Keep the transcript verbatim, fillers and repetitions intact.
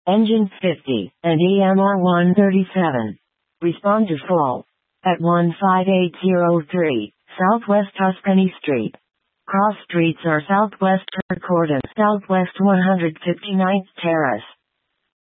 Engine fifty, and E M R one thirty-seven. Respond to fall. At one five eight zero three, Southwest Tuscany Street. Cross streets are Southwest Third Court and Southwest one hundred fifty-ninth Terrace.